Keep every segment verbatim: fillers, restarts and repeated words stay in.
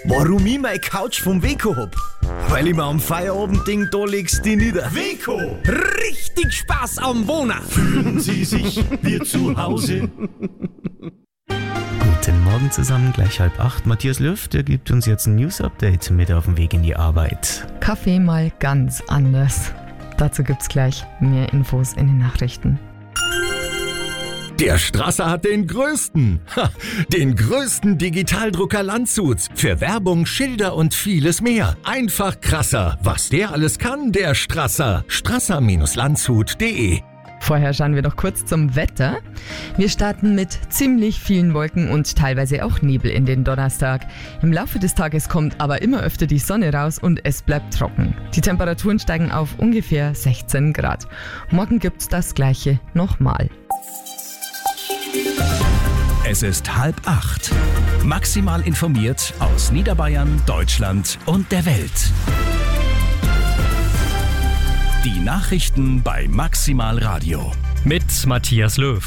Warum ich meine Couch vom Weco hab? Weil ich mir am Feierabendding da legst die nieder. Weco! Richtig Spaß am Wohnen! Fühlen Sie sich wie zu Hause? Guten Morgen zusammen, gleich halb acht. Matthias Löw, der gibt uns jetzt ein News-Update mit auf dem Weg in die Arbeit. Kaffee mal ganz anders. Dazu gibt's gleich mehr Infos in den Nachrichten. Der Strasser hat den größten, ha, den größten Digitaldrucker Landshuts. Für Werbung, Schilder und vieles mehr. Einfach krasser. Was der alles kann, der Strasser. strasser Landshut punkt de. Vorher schauen wir noch kurz zum Wetter. Wir starten mit ziemlich vielen Wolken und teilweise auch Nebel in den Donnerstag. Im Laufe des Tages kommt aber immer öfter die Sonne raus und es bleibt trocken. Die Temperaturen steigen auf ungefähr sechzehn Grad. Morgen gibt's das Gleiche nochmal. Es ist halb acht. Maximal informiert aus Niederbayern, Deutschland und der Welt. Die Nachrichten bei Maximal Radio. Mit Matthias Löw.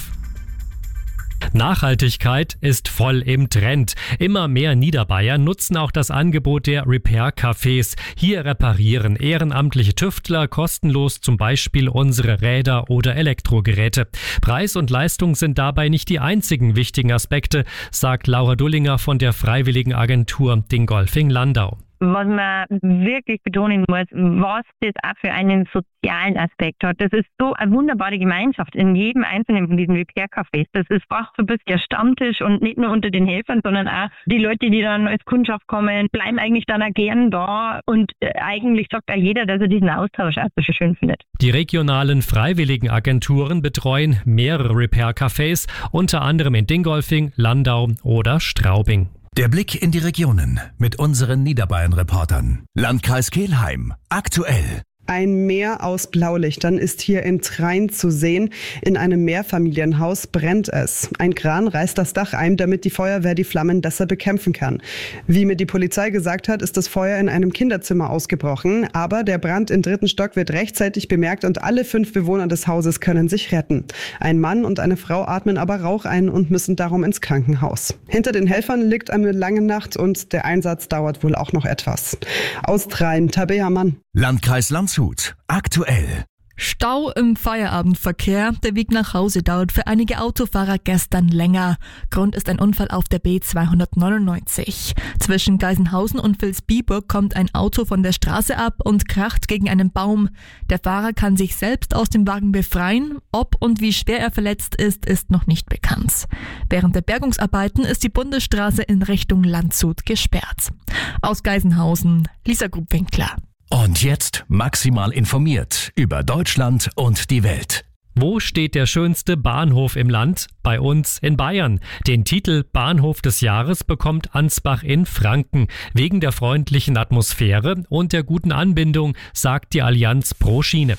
Nachhaltigkeit ist voll im Trend. Immer mehr Niederbayern nutzen auch das Angebot der Repair-Cafés. Hier reparieren ehrenamtliche Tüftler kostenlos zum Beispiel unsere Räder oder Elektrogeräte. Preis und Leistung sind dabei nicht die einzigen wichtigen Aspekte, sagt Laura Dullinger von der Freiwilligen Agentur Dingolfing Landau. Was man wirklich betonen muss, was das auch für einen sozialen Aspekt hat. Das ist so eine wunderbare Gemeinschaft in jedem einzelnen von diesen Repair-Cafés. Das ist fast so ein bisschen der Stammtisch und nicht nur unter den Helfern, sondern auch die Leute, die dann als Kundschaft kommen, bleiben eigentlich dann auch gern da und eigentlich sagt auch jeder, dass er diesen Austausch auch so schön findet. Die regionalen Freiwilligenagenturen betreuen mehrere Repair-Cafés, unter anderem in Dingolfing, Landau oder Straubing. Der Blick in die Regionen mit unseren Niederbayern-Reportern. Landkreis Kelheim. Aktuell. Ein Meer aus Blaulichtern ist hier in Train zu sehen. In einem Mehrfamilienhaus brennt es. Ein Kran reißt das Dach ein, damit die Feuerwehr die Flammen besser bekämpfen kann. Wie mir die Polizei gesagt hat, ist das Feuer in einem Kinderzimmer ausgebrochen. Aber der Brand im dritten Stock wird rechtzeitig bemerkt und alle fünf Bewohner des Hauses können sich retten. Ein Mann und eine Frau atmen aber Rauch ein und müssen darum ins Krankenhaus. Hinter den Helfern liegt eine lange Nacht und der Einsatz dauert wohl auch noch etwas. Aus Train, Tabea Mann. Landkreis Landshut. Aktuell. Stau im Feierabendverkehr. Der Weg nach Hause dauert für einige Autofahrer gestern länger. Grund ist ein Unfall auf der B zweihundertneunundneunzig. Zwischen Geisenhausen und Vilsbiburg kommt ein Auto von der Straße ab und kracht gegen einen Baum. Der Fahrer kann sich selbst aus dem Wagen befreien. Ob und wie schwer er verletzt ist, ist noch nicht bekannt. Während der Bergungsarbeiten ist die Bundesstraße in Richtung Landshut gesperrt. Aus Geisenhausen, Lisa Grubwinkler. Und jetzt maximal informiert über Deutschland und die Welt. Wo steht der schönste Bahnhof im Land? Bei uns in Bayern. Den Titel Bahnhof des Jahres bekommt Ansbach in Franken. Wegen der freundlichen Atmosphäre und der guten Anbindung, sagt die Allianz pro Schiene.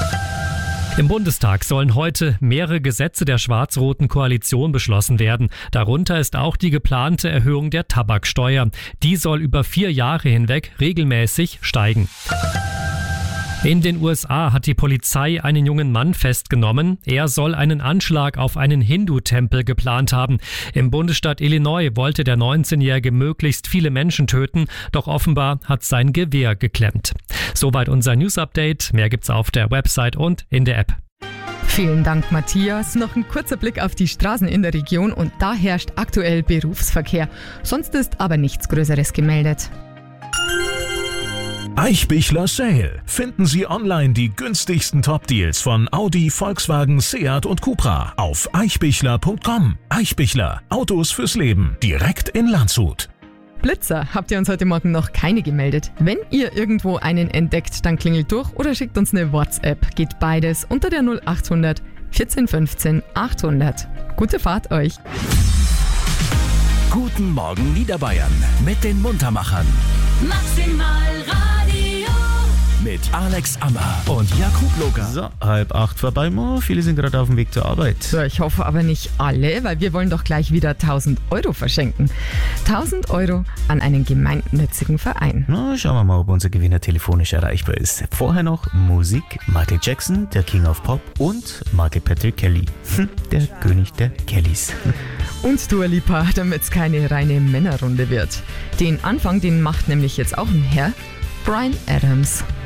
Im Bundestag sollen heute mehrere Gesetze der schwarz-roten Koalition beschlossen werden. Darunter ist auch die geplante Erhöhung der Tabaksteuer. Die soll über vier Jahre hinweg regelmäßig steigen. In den U S A hat die Polizei einen jungen Mann festgenommen. Er soll einen Anschlag auf einen Hindu-Tempel geplant haben. Im Bundesstaat Illinois wollte der neunzehnjährige möglichst viele Menschen töten, doch offenbar hat sein Gewehr geklemmt. Soweit unser News-Update. Mehr gibt's auf der Website und in der App. Vielen Dank, Matthias. Noch ein kurzer Blick auf die Straßen in der Region und da herrscht aktuell Berufsverkehr. Sonst ist aber nichts Größeres gemeldet. Eichbichler Sale. Finden Sie online die günstigsten Top-Deals von Audi, Volkswagen, Seat und Cupra auf eichbichler punkt com. Eichbichler. Autos fürs Leben. Direkt in Landshut. Blitzer habt ihr uns heute Morgen noch keine gemeldet. Wenn ihr irgendwo einen entdeckt, dann klingelt durch oder schickt uns eine WhatsApp. Geht beides unter der null achthundert vierzehn fünfzehn achthundert. Gute Fahrt euch. Guten Morgen Niederbayern mit den Muntermachern. Maximal Radio. mit Alex Ammer und Jakub Loger. So, halb acht vorbei, Mo. Viele sind gerade auf dem Weg zur Arbeit. So, ich hoffe aber nicht alle, weil wir wollen doch gleich wieder tausend Euro verschenken. tausend Euro an einen gemeinnützigen Verein. Na, schauen wir mal, ob unser Gewinner telefonisch erreichbar ist. Vorher noch Musik, Michael Jackson, der King of Pop und Michael Patrick Kelly, der König der Kellys. Und Dua Lipa, damit es keine reine Männerrunde wird. Den Anfang, den macht nämlich jetzt auch ein Herr, Bryan Adams.